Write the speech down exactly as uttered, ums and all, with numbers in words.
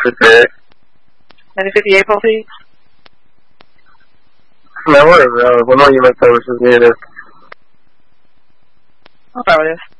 fifty-eight. ninety fifty-eight, Pulte? No, whatever. Uh, one more unit service is needed. I'll start with this.